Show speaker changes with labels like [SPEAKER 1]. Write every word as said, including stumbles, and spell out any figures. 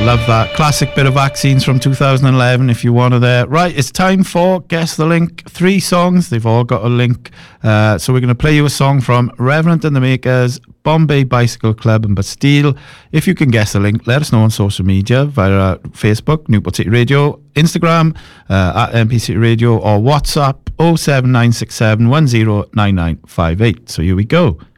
[SPEAKER 1] love that. Classic bit of Vaccines from two thousand eleven if you want to there. Right, it's time for Guess the Link. Three songs, they've all got a link. Uh, so we're going to play you a song from Reverend and the Makers, Bombay Bicycle Club and Bastille. If you can guess the link, let us know on social media via Facebook, Newport City Radio, Instagram, uh, at M P City Radio, or WhatsApp oh seven nine six seven one oh nine nine five eight. So here we go.